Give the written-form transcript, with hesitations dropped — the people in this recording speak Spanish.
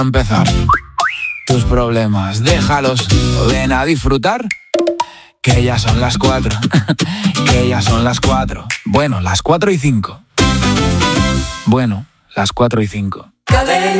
Empezar. Tus problemas, déjalos, ven a disfrutar. Que ya son las 4. Que ya son las 4. Bueno, las 4:05. Bueno, las 4:05.